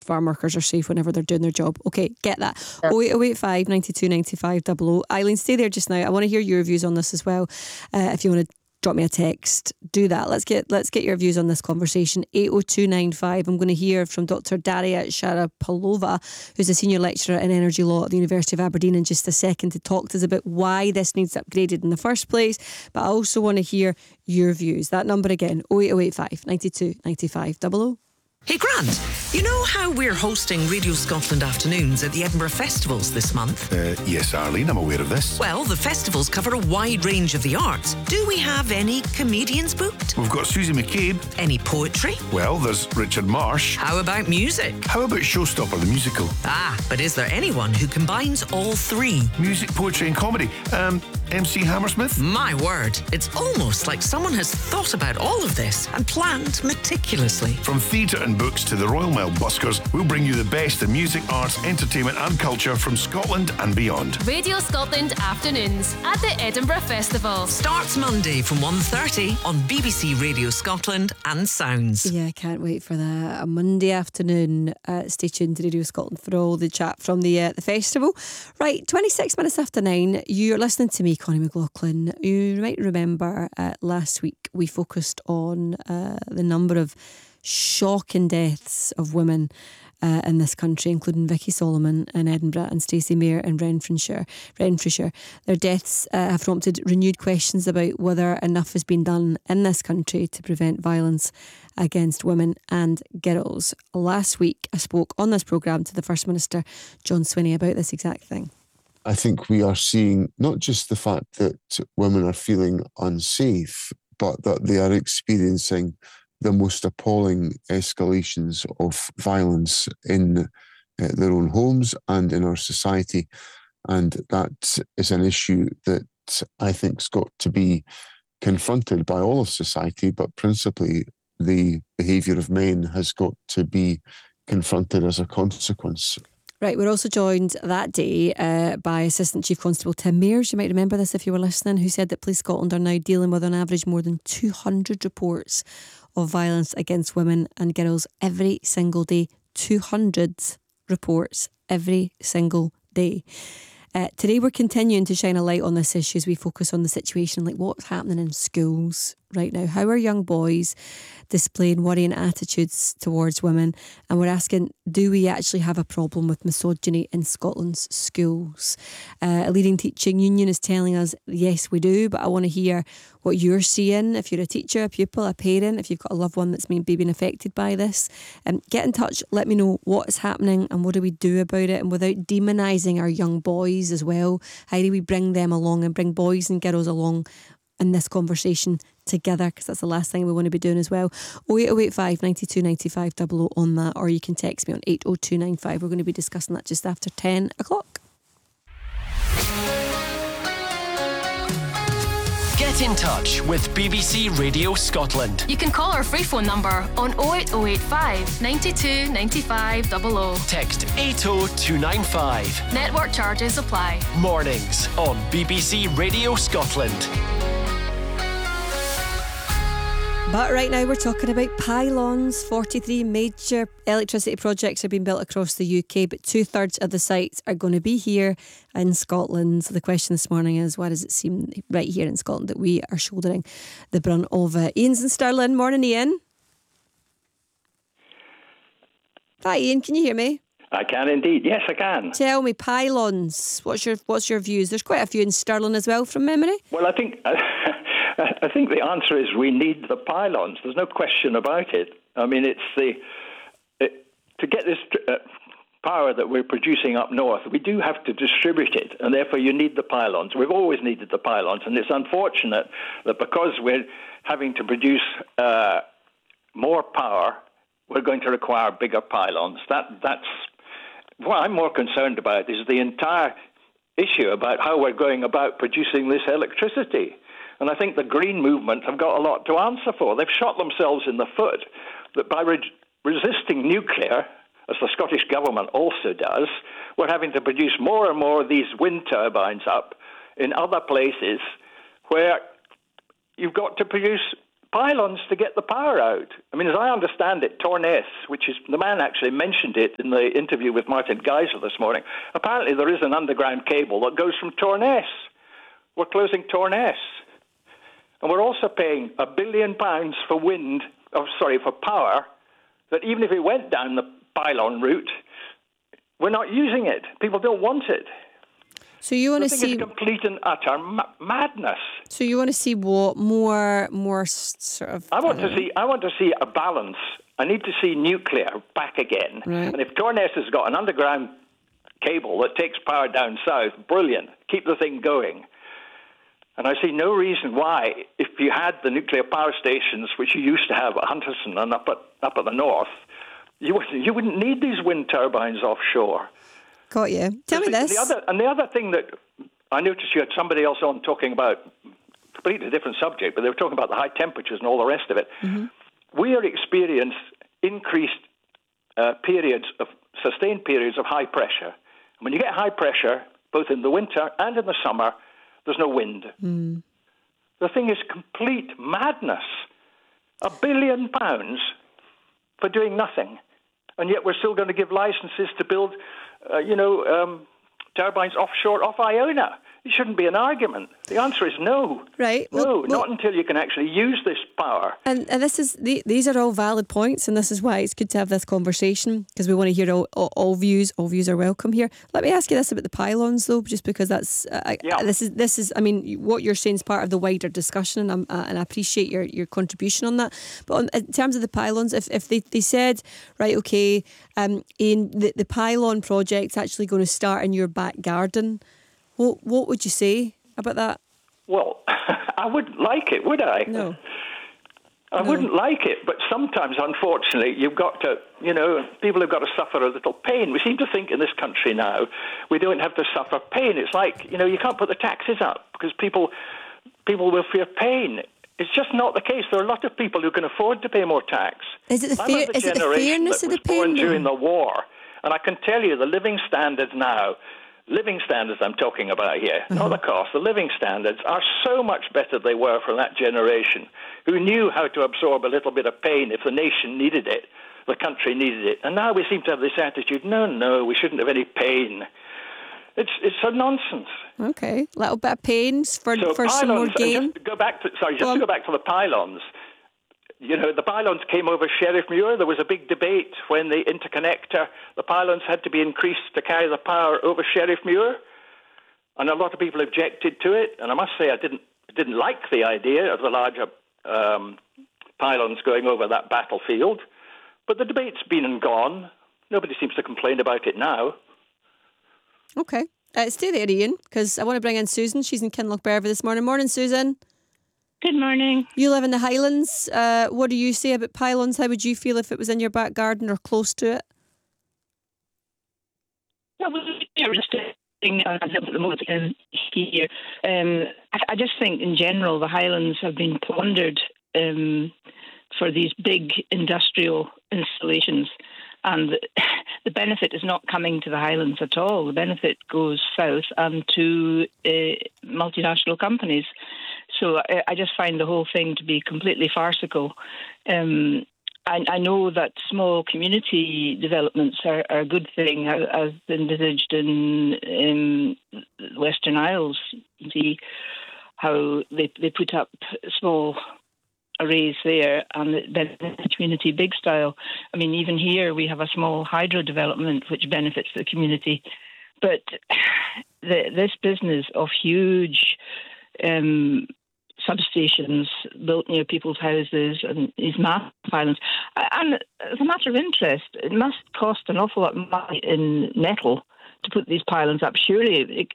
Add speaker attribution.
Speaker 1: farm workers are safe whenever they're doing their job. Okay, get that.
Speaker 2: Yeah.
Speaker 1: 08085 92 95 00. Eileen, stay there just now. I want to hear your views on this as well. If you want to drop me a text, do that. Let's get your views on this conversation. 80295. I'm going to hear from Dr. Daria Sharapova, who's a senior lecturer in energy law at the University of Aberdeen, in just a second to talk to us about why this needs upgraded in the first place. But I also want to hear your views. That number again, 08085 92 95 00.
Speaker 3: Hey Grant, you know how we're hosting Radio Scotland afternoons at the Edinburgh Festivals this month?
Speaker 4: Yes, Arlene, I'm aware of this.
Speaker 3: Well, the festivals cover a wide range of the arts. Do we have any comedians booked?
Speaker 4: We've got Susie McCabe.
Speaker 3: Any poetry?
Speaker 4: Well, there's Richard Marsh.
Speaker 3: How about music?
Speaker 4: How about Showstopper, the musical?
Speaker 3: But is there anyone who combines all three?
Speaker 4: Music, poetry and comedy. MC Hammersmith?
Speaker 3: My word, it's almost like someone has thought about all of this and planned meticulously.
Speaker 4: From theatre and books to the Royal Mail buskers, we'll bring you the best in music, arts, entertainment and culture from Scotland and beyond.
Speaker 5: Radio Scotland afternoons at the Edinburgh Festival.
Speaker 3: Starts Monday from 1:30 on BBC Radio Scotland and Sounds.
Speaker 1: Yeah, I can't wait for that. A Monday afternoon. Stay tuned to Radio Scotland for all the chat from the festival. Right, 26 minutes after 9. You're listening to me, Connie McLaughlin. You might remember last week we focused on the number of shocking deaths of women in this country, including Vicky Solomon in Edinburgh and Stacey Mayer in Renfrewshire. Their deaths have prompted renewed questions about whether enough has been done in this country to prevent violence against women and girls. Last week, I spoke on this programme to the First Minister, John Swinney, about this exact thing.
Speaker 6: I think we are seeing not just the fact that women are feeling unsafe, but that they are experiencing the most appalling escalations of violence in their own homes and in our society. And that is an issue that I think's got to be confronted by all of society, but principally the behaviour of men has got to be confronted as a consequence.
Speaker 1: Right, we're also joined that day by Assistant Chief Constable Tim Mears. You might remember this if you were listening, who said that Police Scotland are now dealing with on average more than 200 reports of violence against women and girls every single day. 200 reports every single day. Today we're continuing to shine a light on this issue as we focus on the situation, like what's happening in schools right now. How are young boys displaying worrying attitudes towards women? And we're asking, do we actually have a problem with misogyny in Scotland's schools? A leading teaching union is telling us, yes, we do, but I want to hear what you're seeing. If you're a teacher, a pupil, a parent, if you've got a loved one that's maybe been affected by this, get in touch, let me know what is happening and what do we do about it, and without demonising our young boys as well, how do we bring them along and bring boys and girls along in this conversation together, because that's the last thing we want to be doing as well. 08085 92 95 00 on that, or you can text me on 80295. We're going to be discussing that just after 10 o'clock.
Speaker 7: Get in touch with BBC Radio Scotland.
Speaker 5: You can call our free phone number on 08085 92 95 00.
Speaker 7: Text 80295.
Speaker 5: Network charges apply.
Speaker 7: Mornings on BBC Radio Scotland.
Speaker 1: But right now we're talking about pylons. 43 major electricity projects are being built across the UK, but 2/3 of the sites are going to be here in Scotland. So the question this morning is, why does it seem right here in Scotland that we are shouldering the brunt of it? Ian's in Stirling. Morning, Ian. Hi, Ian. Can you hear me?
Speaker 8: I can indeed. Yes, I can.
Speaker 1: Tell me, pylons. What's your views? There's quite a few in Stirling as well, from memory.
Speaker 8: Well, I think the answer is we need the pylons. There's no question about it. I mean, to get this power that we're producing up north, we do have to distribute it, and therefore you need the pylons. We've always needed the pylons, and it's unfortunate that because we're having to produce more power, we're going to require bigger pylons. That's what I'm more concerned about, is the entire issue about how we're going about producing this electricity. And I think the Green Movement have got a lot to answer for. They've shot themselves in the foot that by resisting nuclear, as the Scottish Government also does, we're having to produce more and more of these wind turbines up in other places where you've got to produce pylons to get the power out. I mean, as I understand it, Torness, which is, the man actually mentioned it in the interview with Martin Geisler this morning, apparently there is an underground cable that goes from Torness. We're closing Torness. And we're also paying £1 billion for power, that even if it went down the pylon route, we're not using it. People don't want it.
Speaker 1: So you want to see
Speaker 8: it's complete and utter madness.
Speaker 1: So you want to see what more sort of?
Speaker 8: I want to see a balance. I need to see nuclear back again.
Speaker 1: Right.
Speaker 8: And if Torness has got an underground cable that takes power down south, brilliant. Keep the thing going. And I see no reason why, if you had the nuclear power stations, which you used to have at Hunterston and up at the north, you wouldn't need these wind turbines offshore.
Speaker 1: Got you. Tell me this.
Speaker 8: The other thing that I noticed, you had somebody else on talking about a completely different subject, but they were talking about the high temperatures and all the rest of it. Mm-hmm. We are experiencing increased sustained periods of high pressure. And when you get high pressure, both in the winter and in the summer, there's no wind. Mm. The thing is complete madness. £1 billion for doing nothing. And yet we're still going to give licenses to build, turbines offshore off Iona. It shouldn't be an argument. The answer is no.
Speaker 1: Right.
Speaker 8: Not until you can actually use this power.
Speaker 1: And these are all valid points, and this is why it's good to have this conversation, because we want to hear all views. All views are welcome here. Let me ask you this about the pylons, though, just because that's this is. I mean, what you're saying is part of the wider discussion, and I appreciate your contribution on that. But in terms of the pylons, if they said, right, okay, in the pylon project's actually going to start in your back garden. What would you say about that?
Speaker 8: Well, I wouldn't like it, would I?
Speaker 1: No.
Speaker 8: I wouldn't like it, but sometimes, unfortunately, you've got to, people have got to suffer a little pain. We seem to think in this country now we don't have to suffer pain. It's like, you can't put the taxes up because people will fear pain. It's just not the case. There are a lot of people who can afford to pay more tax.
Speaker 1: Is it the fairness of the pain?
Speaker 8: Born during the war, and I can tell you the living standards now. Living standards I'm talking about here, not the cost. The living standards are so much better they were from that generation, who knew how to absorb a little bit of pain if the nation needed it, the country needed it. And now we seem to have this attitude, no, we shouldn't have any pain. It's a nonsense.
Speaker 1: Okay, a little bit of pain for
Speaker 8: pylons,
Speaker 1: some more gain.
Speaker 8: Just to go back to the pylons. The pylons came over Sheriffmuir. There was a big debate when the pylons had to be increased to carry the power over Sheriffmuir, and a lot of people objected to it. And I must say, I didn't like the idea of the larger pylons going over that battlefield. But the debate's been and gone. Nobody seems to complain about it now.
Speaker 1: Okay, stay there, Ian, because I want to bring in Susan. She's in Kinlochbervie this morning. Morning, Susan.
Speaker 2: Good morning.
Speaker 1: You live in the Highlands. What do you say about pylons? How would you feel if it was in your back garden or close to it?
Speaker 2: Well, we're just at the moment here. I just think in general the Highlands have been plundered for these big industrial installations, and the benefit is not coming to the Highlands at all. The benefit goes south and to multinational companies. So I just find the whole thing to be completely farcical. I know that small community developments are a good thing, as envisaged in Western Isles. You see how they put up small arrays there and then the community big style. I mean, even here we have a small hydro development which benefits the community. But this business of huge substations built near people's houses and these massive pylons. And as a matter of interest, it must cost an awful lot of money in metal to put these pylons up. Surely